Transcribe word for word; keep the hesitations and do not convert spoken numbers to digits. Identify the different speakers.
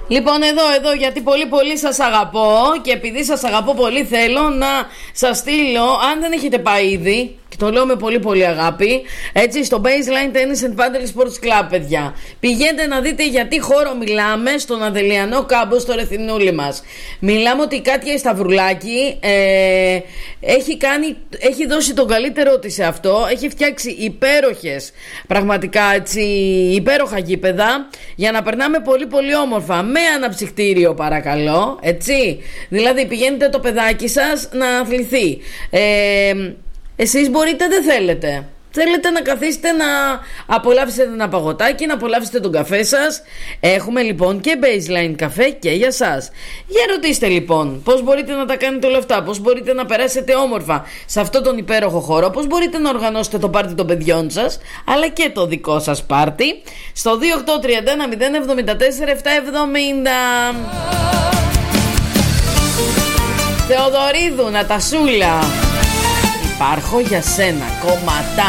Speaker 1: Λοιπόν, εδώ, εδώ, γιατί πολύ πολύ σας αγαπώ και επειδή σας αγαπώ πολύ θέλω να σας στείλω, αν δεν έχετε πάει ήδη, και το λέω με πολύ πολύ αγάπη, έτσι, στο Baseline Tennis and Paddle Sports Club, παιδιά. Πηγαίνετε να δείτε γιατί χώρο μιλάμε στον Αδελιανό κάμπο, στο Ρεθινούλη μας. Μιλάμε ότι η Κάτια Σταυρουλάκη ε, έχει, κάνει, έχει δώσει τον καλύτερό της σε αυτό. Έχει φτιάξει υπέροχες, πραγματικά έτσι, υπέροχα γήπεδα για να περνάμε πολύ πολύ όμορφα. Με αναψυκτήριο παρακαλώ, έτσι. Δηλαδή πηγαίνετε το παιδάκι σας να αθληθεί. Ε, εσείς μπορείτε, δεν θέλετε. Θέλετε να καθίσετε να απολαύσετε ένα παγωτάκι, να απολαύσετε τον καφέ σας. Έχουμε λοιπόν και Baseline καφέ και για σας. Για ρωτήστε λοιπόν πώς μπορείτε να τα κάνετε όλα αυτά, πώς μπορείτε να περάσετε όμορφα σε αυτό τον υπέροχο χώρο, πώς μπορείτε να οργανώσετε το πάρτι των παιδιών σας, αλλά και το δικό σας πάρτι, στο δύο οκτώ τρία ένα μηδέν εβδομήντα τέσσερα επτακόσια εβδομήντα. Θεοδωρίδου, Νατασούλα, υπάρχω για σένα, κομματά.